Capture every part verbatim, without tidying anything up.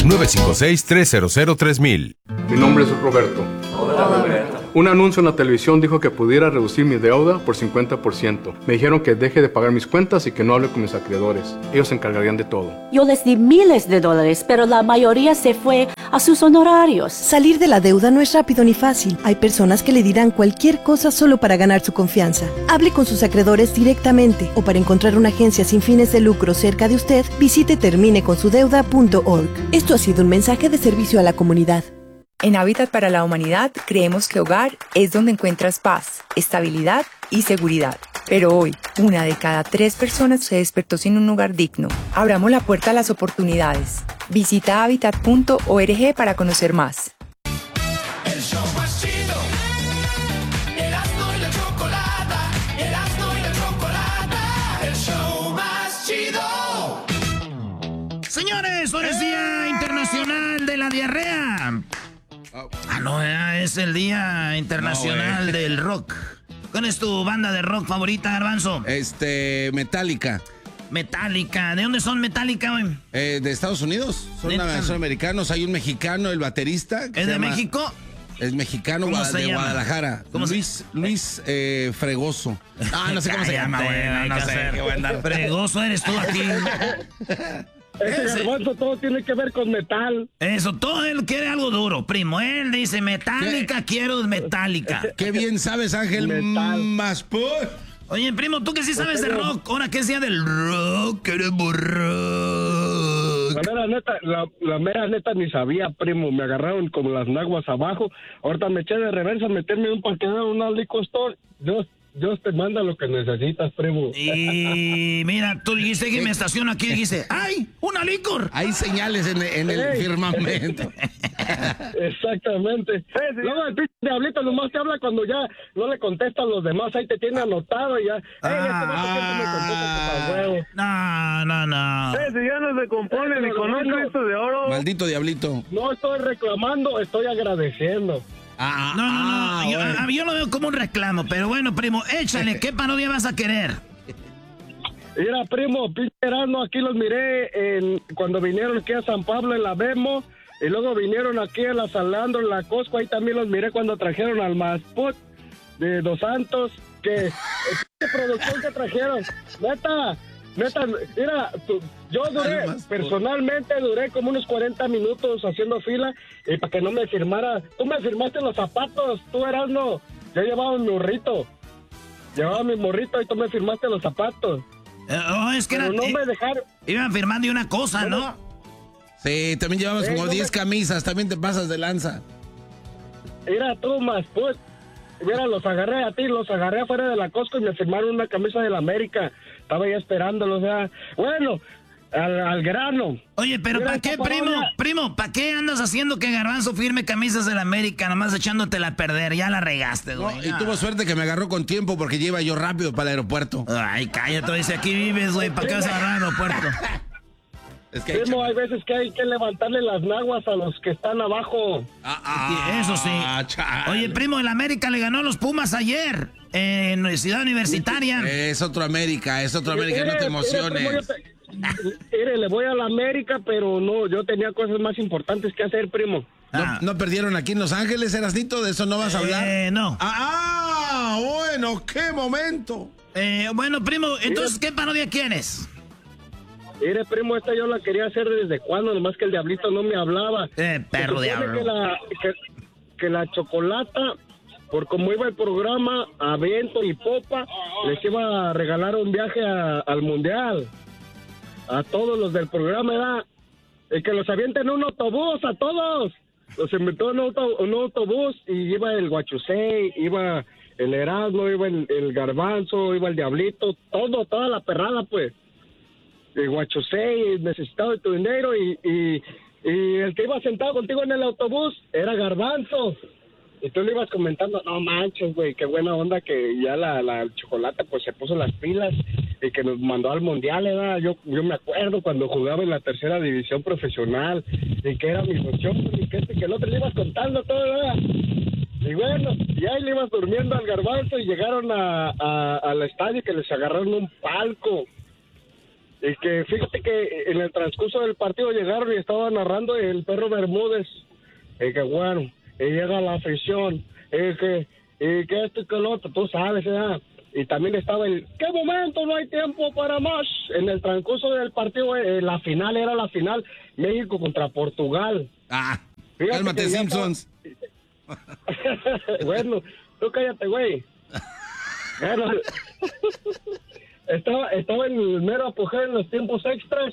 nueve cinco seis, tres cero cero, tres mil. Mi nombre es Roberto. Hola, Roberto. Un anuncio en la televisión dijo que pudiera reducir mi deuda por cincuenta por ciento. Me dijeron que deje de pagar mis cuentas y que no hable con mis acreedores. Ellos se encargarían de todo. Yo les di miles de dólares, pero la mayoría se fue a sus honorarios. Salir de la deuda no es rápido ni fácil. Hay personas que le dirán cualquier cosa solo para ganar su confianza. Hable con sus acreedores directamente o para encontrar una agencia sin fines de lucro cerca de usted, visite termine con su deuda punto org. Esto ha sido un mensaje de servicio a la comunidad. En Hábitat para la Humanidad creemos que hogar es donde encuentras paz, estabilidad y seguridad. Pero hoy, una de cada tres personas se despertó sin un hogar digno. Abramos la puerta a las oportunidades. Visita hábitat punto org para conocer más. El show más chido. Erasmo y la chocolata. Erasmo y la chocolata. El show más chido. Señores, hoy es Día Internacional de la Diarrea. Ah, no, es el Día Internacional no, eh. del Rock. ¿Cuál es tu banda de rock favorita, Garbanzo? Este, Metallica. Metallica. ¿De dónde son Metallica, güey? Eh, de Estados Unidos. Son, una, son americanos. Hay un mexicano, el baterista. ¿Es de llama, México? Es mexicano, ¿Cómo de se llama? Guadalajara. ¿Cómo Luis, se... Luis eh, Fregoso. Ah, no sé cómo se llama, güey. No, no sé. Qué buena. Fregoso eres tú aquí. Ese Garbanzo todo tiene que ver con metal. Eso, todo él quiere algo duro, primo. Él dice Metallica, ¿Qué? quiero Metallica. Qué bien sabes, Ángel. Metal. Más por... Oye, primo, tú que sí sabes de rock. Ahora, ¿qué sea del rock? Queremos rock. La mera neta, la, la mera neta ni sabía, primo. Me agarraron como las naguas abajo. Ahorita me eché de reversa a meterme en un parqueadero, una liquor store. Dios, Dios te manda lo que necesitas, primo. Y mira, tú dijiste que me estaciono aquí y dijiste, ¡ay, una licor! Hay señales en, en el hey. firmamento. Exactamente. Hey, luego el pinche diablito nomás te habla cuando ya no le contestan los demás. Ahí te tiene anotado y ya. Ah, hey, este no, no, no. Hey, si ya no se compone ni con un Cristo de oro. Maldito diablito. No estoy reclamando, estoy agradeciendo. Ah, no, no, no, ah, yo, bueno. yo lo veo como un reclamo, pero bueno, primo, échale, ¿qué parodia vas a querer? Mira, primo, pinche Erasmo, aquí los miré en, cuando vinieron aquí a San Pablo en la Bemo, y luego vinieron aquí a la Salandro, en la Costco, ahí también los miré cuando trajeron al Masput de Dos Santos, que, ¿qué producción que trajeron? Neta, neta, mira, tú, yo duré, personalmente duré como unos cuarenta minutos haciendo fila y para que no me firmara. Tú me firmaste los zapatos, tú Erasmo. Yo llevaba mi morrito. Llevaba mi morrito y tú me firmaste los zapatos. Uh, oh, es que Pero era, no eh, me dejaron. Iban firmando y una cosa, ¿no? ¿no? Sí, también llevabas eh, como diez no me... camisas, también te pasas de lanza. Mira tú más, pues. Mira, los agarré a ti, los agarré afuera de la Costco y me firmaron una camisa de la América. Estaba ya esperándolo, o sea, bueno, al, al grano. Oye, pero ¿para qué, primo? Primo, ¿para qué andas haciendo que Garbanzo firme camisas de la América, nomás echándotela a perder? Ya la regaste, güey. No, y tuvo suerte que me agarró con tiempo porque lleva yo rápido para el aeropuerto. Ay, cállate, dice, aquí vives, güey, ¿para qué vas a agarrar al aeropuerto? Es que hay, primo, hay veces que hay que levantarle las naguas a los que están abajo. Ah, ah, Eso sí. Chale. Oye, primo, el América le ganó a los Pumas ayer en Ciudad Universitaria. Es otro América, es otro América, mire, no te emociones. Mire, mire, le voy a la América, pero no, yo tenía cosas más importantes que hacer, primo. Ah. ¿No, ¿No perdieron aquí en Los Ángeles, Erasnito? ¿De eso no vas a hablar? Eh, no. Ah, ah, bueno, qué momento. Eh, bueno, primo, entonces, ¿qué parodia quieres? Mire, primo, esta yo la quería hacer desde cuando, nomás que el diablito no me hablaba. Eh, perro diablo. Que la, que, que la chocolata, por como iba el programa, a viento y popa, les iba a regalar un viaje a, al mundial. A todos los del programa, era y que los avienten un autobús, a todos. Los invitó en un, auto, un autobús y iba el Guachusei, iba el Erasmo, iba el, el Garbanzo, iba el Diablito, todo, toda la perrada, pues. El Guachusei necesitaba de tu dinero y, y, y el que iba sentado contigo en el autobús era Garbanzo. Y tú le ibas comentando, no manches, güey, qué buena onda que ya la, la chocolate pues se puso las pilas y que nos mandó al mundial, ¿verdad? Yo, yo me acuerdo cuando jugaba en la tercera división profesional y que era mi función y que este que el otro le ibas contando todo, ¿verdad? Y bueno, y ahí le ibas durmiendo al Garbanzo y llegaron a, a, al estadio que les agarraron un palco. Y que fíjate que en el transcurso del partido llegaron y estaba narrando el Perro Bermúdez. Y que bueno, y llega la afición. Y que, y que esto y que lo otro, tú sabes, ¿verdad? Y también estaba el, ¿qué momento? No hay tiempo para más. En el transcurso del partido, eh, la final era la final, México contra Portugal. Ah, Fíjate cálmate, que ya Simpsons. Bueno, tú cállate, güey. Bueno, estaba, estaba en el mero apogeo en los tiempos extras.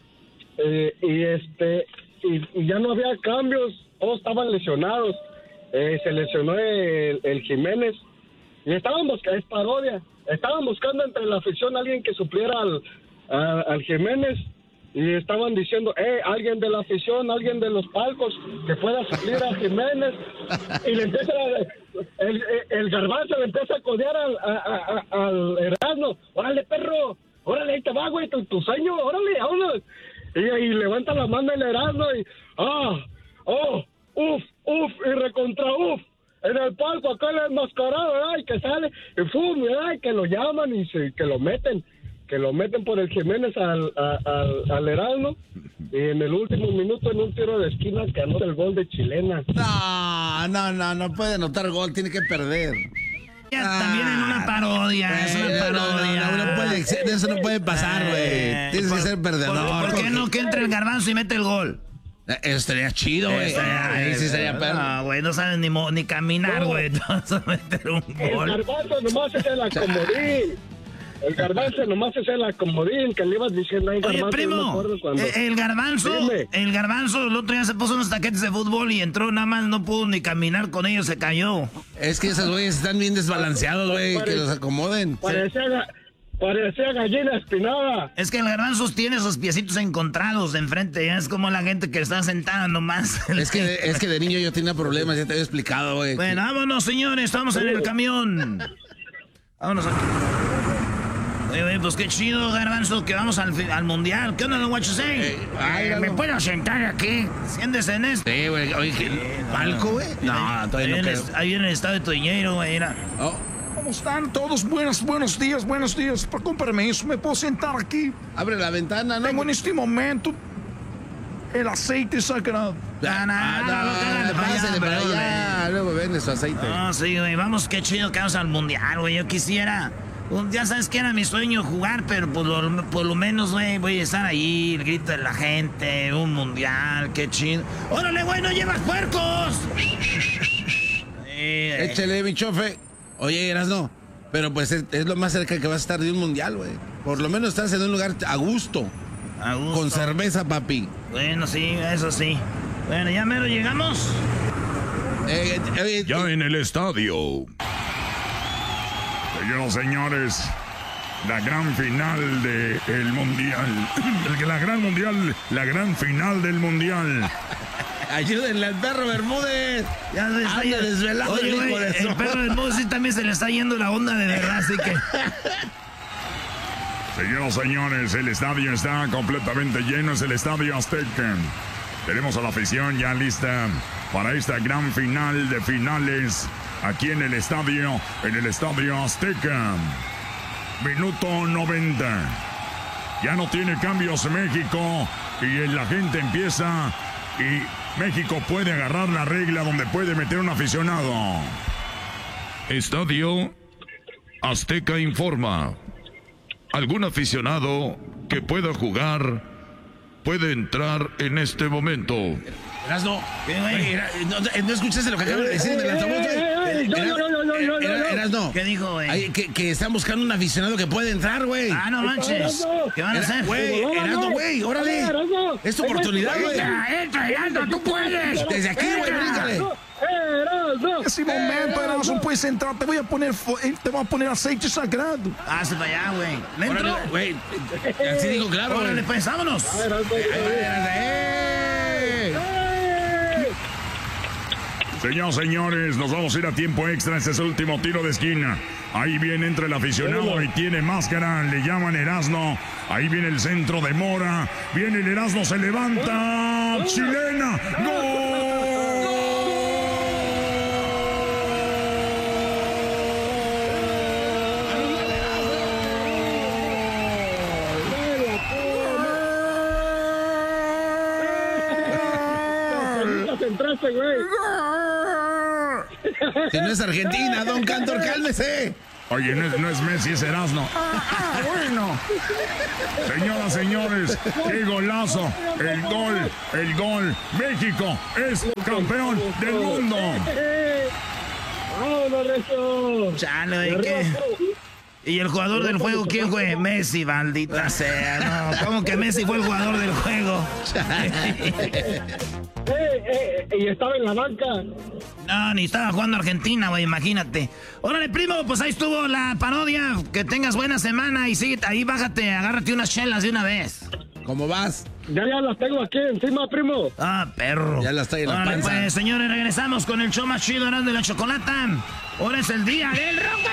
Eh, y este y, y ya no había cambios, todos estaban lesionados. Eh, se lesionó el, el Jiménez. Y estaban buscando, es parodia, estaban buscando entre la afición a alguien que supliera al, a, al Jiménez. Y estaban diciendo, eh, alguien de la afición, alguien de los palcos que pueda suplir a Jiménez. Y le empieza a, el, el Garbanzo le empieza a codear al, a, a, al Erasmo. Órale, perro, órale, ahí te va, güey, tu, tu sueño, órale, órale. Y, y levanta la mano el Erasmo y, ah, oh, uf, uf, y recontra uf. En el palco, acá el enmascarado, ¿verdad? Y que sale, y fum, ¿verdad? Y que lo llaman y se, que lo meten. Que lo meten por el Jiménez al, a, al, al Heraldo. Y en el último minuto, en un tiro de esquina, que anota el gol de Chilena. No, no, no, no puede anotar gol, tiene que perder. Ya, ah, también en una parodia, es una parodia. No, no, no puede, eso no puede pasar, güey. Eh, Tienes por, que ser perdedor. ¿Por, por qué no que entre el Garbanzo y mete el gol? Eso estaría chido, güey. Ahí sí estaría perro. No, güey, no sabes ni, ni caminar, güey. No. Vas a meter un gol. El Garbanzo nomás es el acomodín. El Garbanzo nomás es el acomodín que le ibas diciendo ahí, Garbanzo. Oye, primo, no cuando... el Garbanzo, Dime. el Garbanzo el otro día se puso unos taquetes de fútbol y entró, nada más no pudo ni caminar con ellos, se cayó. Es que esos güeyes están bien desbalanceados, güey, Pare... que los acomoden. Parecía, parecía gallina espinada. Es que el Garbanzo tiene esos piecitos encontrados de enfrente, es como la gente que está sentada nomás. Es que, es que de niño yo tenía problemas, ya te había explicado, güey. Bueno, que... vámonos, señores, estamos en el camión. Vámonos aquí. Oye, oye, pues qué chido, Garbanzo, que vamos al, al mundial. ¿Qué onda, don What You Say? Eh, ay, ¿Me no. puedo sentar aquí? Siéntese en esto. Sí, güey. Oye, ¿qué? ¿Palco, güey? No, todavía ahí no creo. Ahí en el estado de Toñeiro, güey, era. Oh. ¿Cómo están todos? Buenos, buenos días, buenos días. Con permiso, ¿me puedo sentar aquí? Abre la ventana, ¿no? Tengo en este momento el aceite sagrado. Ah, no, ah, no, no, no, pásale para allá. Luego vende su aceite. No, sí, güey. Vamos, qué chido que vamos al mundial, güey. Yo quisiera... Ya sabes que era mi sueño jugar, pero por lo, por lo menos, güey, voy a estar ahí, el grito de la gente, un mundial, qué chido. ¡Órale, güey, no llevas puercos! eh, Échale, mi chofe. Oye, Erasno, pero pues es, es lo más cerca que vas a estar de un mundial, güey. Por lo menos estás en un lugar a gusto. A gusto. Con cerveza, papi. Bueno, sí, eso sí. Bueno, ya mero llegamos. Eh, eh, eh, ya en el estadio. Señoras y señores, la gran final del de mundial. La gran mundial, la gran final del mundial. Ayúdenle al Perro Bermúdez. Ya se está Anda desvelado. Oye, el, güey, el Perro Bermúdez sí también se le está yendo la onda de verdad, así que... Señoras y señores, el estadio está completamente lleno, es el Estadio Azteca. Tenemos a la afición ya lista para esta gran final de finales. Aquí en el estadio, en el Estadio Azteca. Minuto noventa. Ya no tiene cambios México y la gente empieza y México puede agarrar la regla donde puede meter un aficionado. Estadio Azteca informa. Algún aficionado que pueda jugar puede entrar en este momento. Erasno, no, no escuchaste lo que acaba de decir en el altavoz, güey. Erasno, ¿qué dijo, güey? Que, que están buscando un aficionado que puede entrar, güey. Ah, no manches. ¿Qué van a hacer? Güey, Erasno, güey, órale. Es tu oportunidad, güey. Entra, entra, Erasno, tú puedes. Desde aquí, güey, bríncale. En ese momento, Erasno, puedes entrar. Te voy a poner, te voy a poner aceite sagrado. Hazte para allá, güey. ¿Dentro? Güey, así digo, claro. Órale, pues, vámonos. Señoras y señores, nos vamos a ir a tiempo extra. Este es el último tiro de esquina. Ahí viene entre el aficionado y tiene máscara. Le llaman Erasno. Ahí viene el centro de Mora. Viene el Erasno, se levanta. Chilena. ¡Gol! entraste, güey. Si no es Argentina, don Cantor, cálmese. Oye, no es, no es Messi, es Erasmo. Ah, ah, bueno. Señoras, señores, qué golazo. El gol, el gol. México es campeón del mundo. ¡Vámonos, Recio! Chale, ¿y qué? ¿Y el jugador del juego quién fue? Messi, maldita sea. No, ¿cómo que Messi fue el jugador del juego? Eh, eh, y estaba en la banca. No, ni estaba jugando Argentina, güey, imagínate. Órale, primo, pues ahí estuvo la parodia. Que tengas buena semana y sigue ahí, bájate, agárrate unas chelas de una vez. ¿Cómo vas? Ya, ya las tengo aquí encima, primo. Ah, perro. Ya las está en la Órale, panza. pues, señores, regresamos con el show más chido, Erasmo y la Chocolata. Ahora es el día del rock.